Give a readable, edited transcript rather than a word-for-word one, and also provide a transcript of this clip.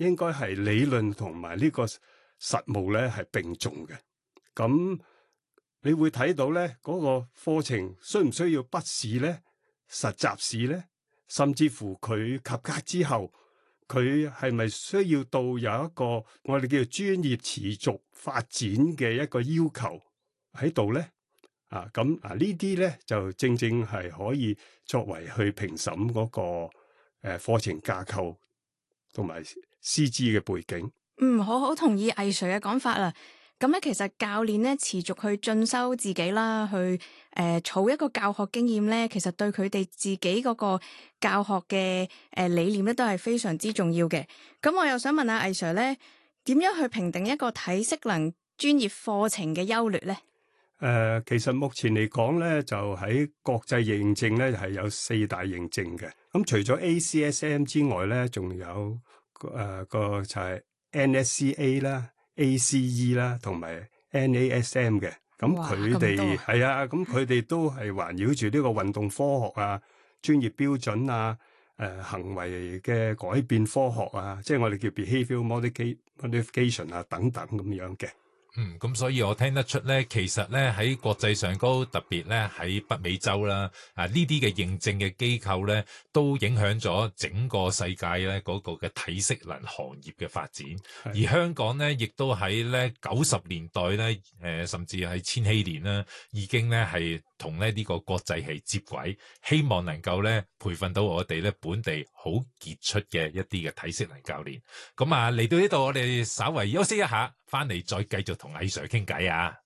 應該係理論同埋呢個實務咧係並重嘅。咁你會睇到咧嗰個課程需唔需要筆試咧、實習試咧，甚至乎佢及格之後，佢係咪需要到有一個我哋叫做專業持續發展嘅一個要求喺度咧？咁呢啲咧就正正係可以作為去評審嗰個課程架構同埋師資嘅背景。 好同意魏 Sir 嘅講法啦。咁咧，其實教練咧持續去進修自己啦，去儲一個教學經驗咧，其實對佢哋自己嗰個教學嘅理念咧，都係非常之重要嘅。咁我又想問下魏 Sir 咧，點樣去評定一個體適能專業課程嘅優劣咧？ 其實目前嚟講咧，就喺國際認證咧係有4大認證嘅。咁除咗 ACSM 之外咧，仲有個就係 NSCA 啦、ACE 啦，同埋 NASM 嘅。咁佢哋係啊，咁佢哋都係環繞住呢個運動科學啊、專業標準啊、行為嘅改變科學啊，即係我哋叫 behavioral modification 啊等等咁樣嘅。 咁所以我聽得出咧，其實咧喺國際上高，特別咧喺北美洲啦，呢啲嘅認證嘅機構咧，都影響咗整個世界咧嗰個嘅體適能行業嘅發展。而香港咧，亦都喺咧90年代咧，甚至係千禧年啦，已經咧係同咧呢個國際係接軌，希望能夠咧培訓到我哋咧本地好傑出嘅一啲嘅體適能教練。咁嚟到呢度，我哋稍為休息一下，翻嚟再繼續同魏 Sir 傾偈啊！